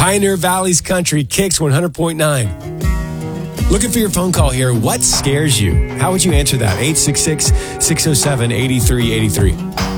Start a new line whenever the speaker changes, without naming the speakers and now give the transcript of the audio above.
Pioneer Valley's Country, Kicks 100.9. Looking for your phone call here. What scares you? How would you answer that? 866-607-8383.